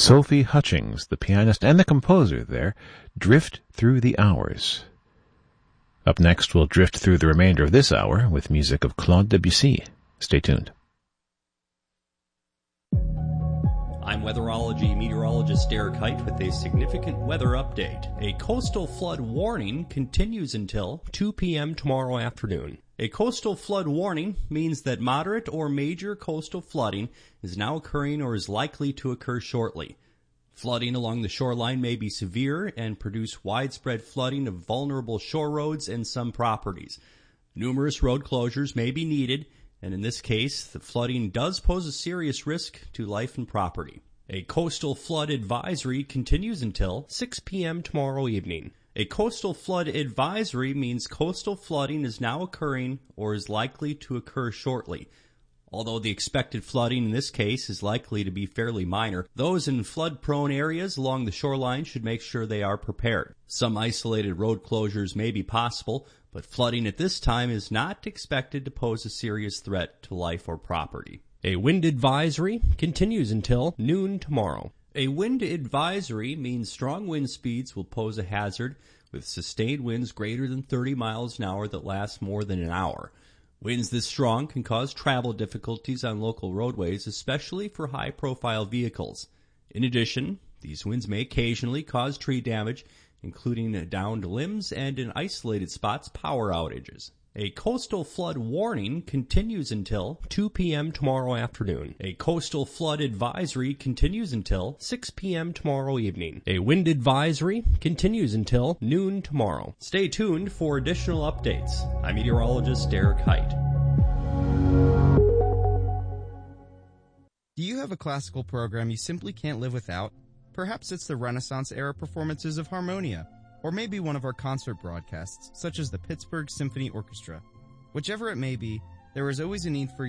Sophie Hutchings, the pianist and the composer there, drift through the hours. Up next, we'll drift through the remainder of this hour with music of Claude Debussy. Stay tuned. I'm weatherology meteorologist Derek Height with a significant weather update. A coastal flood warning continues until 2 p.m. tomorrow afternoon. A coastal flood warning means that moderate or major coastal flooding is now occurring or is likely to occur shortly. Flooding along the shoreline may be severe and produce widespread flooding of vulnerable shore roads and some properties. Numerous road closures may be needed, and in this case, the flooding does pose a serious risk to life and property. A coastal flood advisory continues until 6 p.m. tomorrow evening. A coastal flood advisory means coastal flooding is now occurring or is likely to occur shortly. Although the expected flooding in this case is likely to be fairly minor, those in flood-prone areas along the shoreline should make sure they are prepared. Some isolated road closures may be possible, but flooding at this time is not expected to pose a serious threat to life or property. A wind advisory continues until noon tomorrow. A wind advisory means strong wind speeds will pose a hazard with sustained winds greater than 30 miles an hour that last more than an hour. Winds this strong can cause travel difficulties on local roadways, especially for high-profile vehicles. In addition, these winds may occasionally cause tree damage, including downed limbs and, in isolated spots, power outages. A coastal flood warning continues until 2 p.m. tomorrow afternoon. A coastal flood advisory continues until 6 p.m. tomorrow evening. A wind advisory continues until noon tomorrow. Stay tuned for additional updates. I'm meteorologist Derek Height. Do you have a classical program you simply can't live without? Perhaps it's the Renaissance-era performances of Harmonia, or maybe one of our concert broadcasts, such as the Pittsburgh Symphony Orchestra. Whichever it may be, there is always a need for